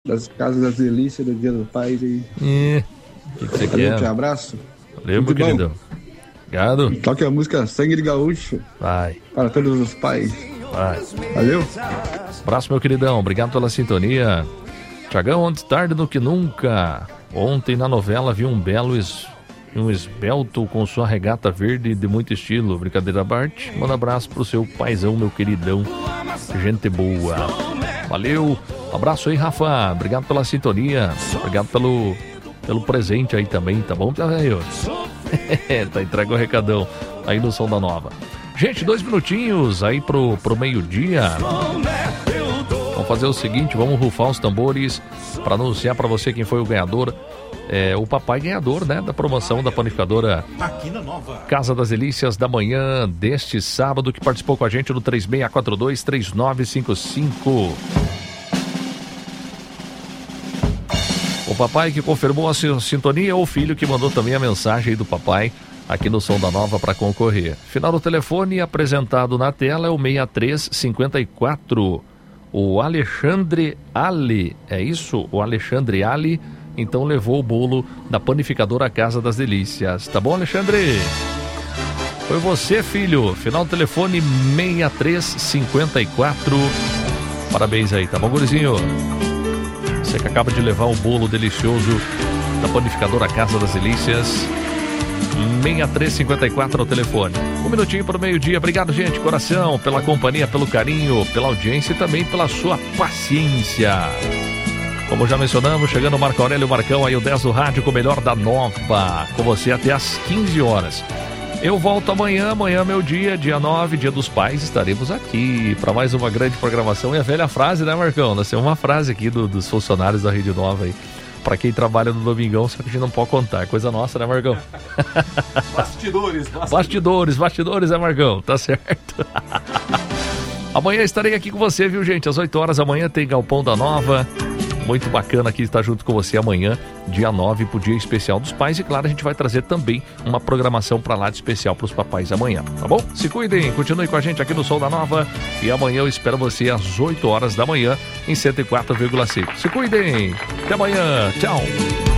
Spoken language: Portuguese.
das Casas das Delícias do Dia dos Pais aí. O que você quer? Um abraço. Valeu, meu querido. Obrigado. Toque a música Sangue de Gaúcho. Vai. Para todos os pais. Vai. Valeu. Abraço, meu queridão. Obrigado pela sintonia. Tiagão, antes tarde do que nunca. Ontem na novela vi um esbelto com sua regata verde de muito estilo. Brincadeira, Bart. Manda abraço pro seu paizão, meu queridão. Gente boa. Valeu. Abraço aí, Rafa. Obrigado pela sintonia. Obrigado pelo presente aí também, tá bom, velho? Tá entregue o recadão aí no Som da Nova. Gente, 2 minutinhos aí pro meio-dia. Vamos fazer o seguinte, vamos rufar os tambores para anunciar para você quem foi o ganhador. O papai ganhador, né, da promoção da panificadora aqui na Nova Casa das Delícias da manhã deste sábado, que participou com a gente no 3642-3955. O papai que confirmou a sintonia ou o filho que mandou também a mensagem aí do papai aqui no Som da Nova para concorrer. Final do telefone apresentado na tela é o 6354. O Alexandre Ali, é isso? O Alexandre Ali, então levou o bolo da panificadora Casa das Delícias. Tá bom, Alexandre? Foi você, filho. Final do telefone 6354. Parabéns aí, tá bom, gurizinho? Você que acaba de levar o bolo delicioso da panificadora Casa das Delícias. 6354 ao telefone. 1 minutinho para o meio-dia. Obrigado, gente, coração, pela companhia, pelo carinho, pela audiência e também pela sua paciência. Como já mencionamos, chegando o Marco Aurélio Marcão aí, o 10 do rádio com o melhor da Nova, com você até às 15 horas. Eu volto amanhã, meu dia 9, Dia dos Pais, estaremos aqui para mais uma grande programação. E a velha frase, né, Marcão? Nós temos uma frase aqui dos funcionários da Rede Nova aí. Pra quem trabalha no Domingão, só que a gente não pode contar. Coisa nossa, né, Marcão? Bastidores, né, Marcão? Tá certo. Amanhã estarei aqui com você, viu, gente? Às 8 horas da manhã tem Galpão da Nova. Muito bacana aqui estar junto com você amanhã, dia 9, pro Dia Especial dos Pais. E claro, a gente vai trazer também uma programação pra lá de especial pros papais amanhã, tá bom? Se cuidem, continue com a gente aqui no Som da Nova. E amanhã eu espero você às 8 horas da manhã em 104,5. Se cuidem, até amanhã, tchau!